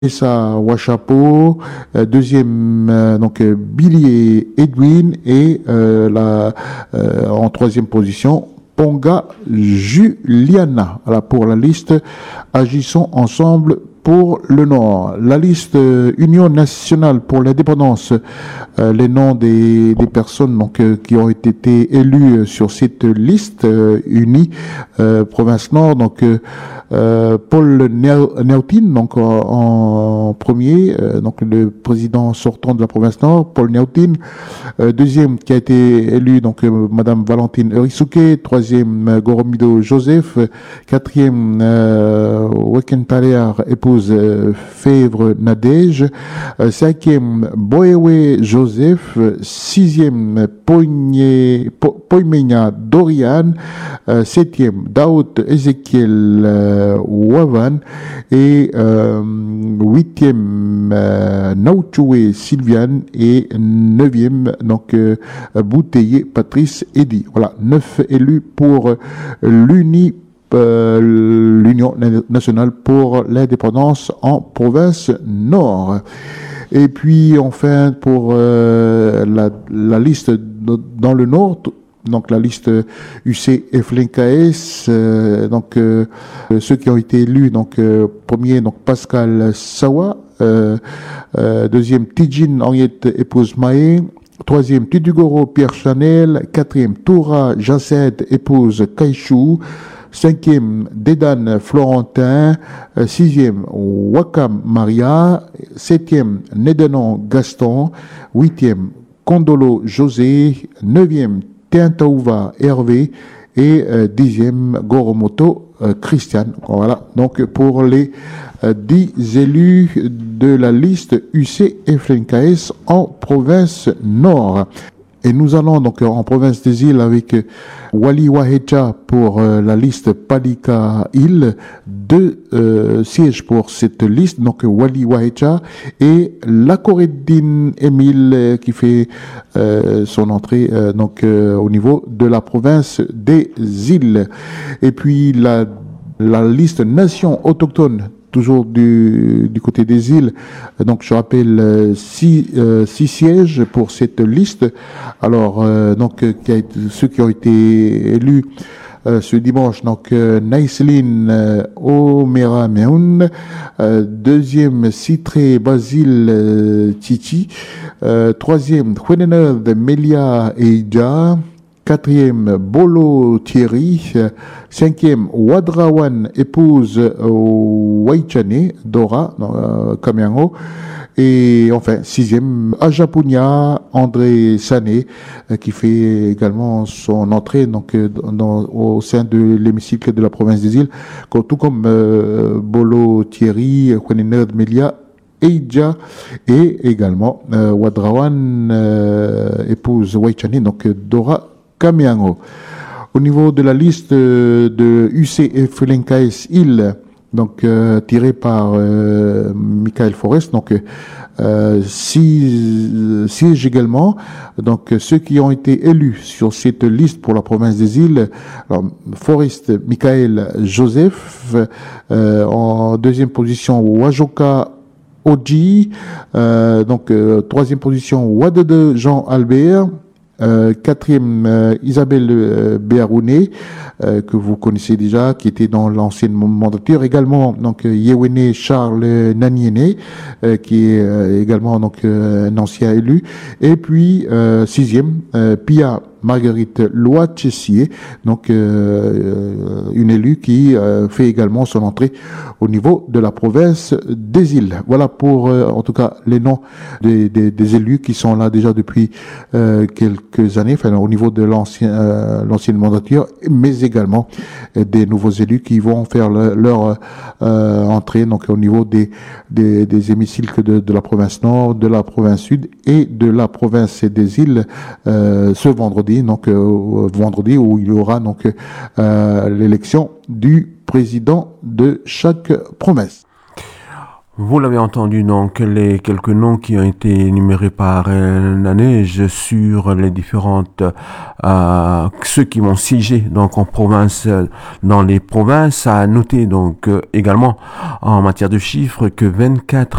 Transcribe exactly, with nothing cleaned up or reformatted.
Issa Wachapo, euh, deuxième euh, donc euh, Billy et Edwin et euh, la, euh, en troisième position Ponga Juliana. Voilà pour la liste Agissons ensemble pour le Nord. La liste euh, Union nationale pour l'indépendance, euh, les noms des, des personnes donc, euh, qui ont été élues sur cette liste euh, unie euh, province Nord. Donc euh, euh, Paul Néautin, donc en, en premier, euh, donc le président sortant de la province Nord, Paul Néautin. Euh, deuxième qui a été élu donc euh, Madame Valentine Eurisuke. Troisième euh, Goromido Joseph. Quatrième euh, Wekentalear épouse euh, Fèvre Nadège. Euh, cinquième Boewe Joseph. Sixième Poigné- Po- Poimenia Dorian. Euh, septième Daoud Ezekiel euh, Wavan. Et euh, huitième euh, Nauchoué Sylviane. Et neuvième donc euh, Bouteillé Patrice Eddy. Voilà, neuf élus pour euh, l'Uni euh, l'Union nationale pour l'indépendance en province Nord. Et puis enfin pour euh, la, la liste dans le Nord, donc la liste U C F L N K S, euh, donc euh, ceux qui ont été élus, donc euh, premier donc Pascal Sawa, euh, euh, deuxième Tidjin Henriette épouse Maé, troisième Tudugoro Pierre Chanel, quatrième Toura Jaced épouse Kaïchou, cinquième Dédan Florentin, euh, sixième Wakam Maria, septième Nedenon Gaston, huitième Kondolo José, neuvième Teantaouva Hervé et euh, dixième Goromoto euh, Christiane. Voilà, donc pour les euh, dix élus de la liste U C F L N K S en province Nord. Et nous allons donc en province des îles avec Wali Wahecha pour euh, la liste Palika Île, deux euh, sièges pour cette liste, donc Wali Wahecha et Lakoreddin Emile euh, qui fait euh, son entrée euh, donc euh, au niveau de la province des îles. Et puis la, la liste nations autochtones, toujours du, du côté des îles. Donc, je rappelle euh, six, euh, six sièges pour cette liste. Alors, euh, donc, euh, qui a été, ceux qui ont été élus euh, ce dimanche, donc, euh, Naïseline euh, Omera Meoun, euh, deuxième, Citré Basile euh, Titi, euh, troisième, Khweneneur de Melia Eidja, quatrième, Bolo Thierry, cinquième, Wadrawan épouse euh, Waichane, Dora, euh, Kamiango, et enfin, sixième, Ajapunia, André Sané, euh, qui fait également son entrée donc, euh, dans, au sein de l'hémicycle de la province des îles, tout comme euh, Bolo Thierry, Khweneneur de Melia, Eidja et également euh, Wadrawan euh, épouse Waichane, donc Dora Kamiango. Au niveau de la liste euh, de U C F L N K S île, donc euh, tirée par euh, Michael Forest, donc euh, six sièges également. Donc ceux qui ont été élus sur cette liste pour la province des îles, alors, Forest Michael Joseph, euh, en deuxième position Wajoka Oji, euh, donc euh, troisième position Wadede Jean Albert. Euh, quatrième, euh, Isabelle euh, Béarouné, euh, que vous connaissez déjà, qui était dans l'ancienne mandature. Également, donc, euh, Yewene Charles Naniene, euh, qui est euh, également donc euh, un ancien élu. Et puis, euh, sixième, euh, Pia Marguerite Loitessier, donc euh, une élue qui euh, fait également son entrée au niveau de la province des îles. Voilà pour, euh, en tout cas, les noms des, des, des élus qui sont là déjà depuis euh, quelques années, enfin au niveau de l'ancien, euh, l'ancienne mandature, mais également euh, des nouveaux élus qui vont faire le, leur euh, entrée donc au niveau des, des, des hémicycles de, de la province Nord, de la province Sud et de la province des îles euh, ce vendredi. Donc euh, vendredi où il y aura donc euh, l'élection du président de chaque province. Vous l'avez entendu, donc, les quelques noms qui ont été énumérés par euh, Nanège sur les différentes, euh, ceux qui vont siéger, donc, en province, euh, dans les provinces, à noter, donc, euh, également, en matière de chiffres, que vingt-quatre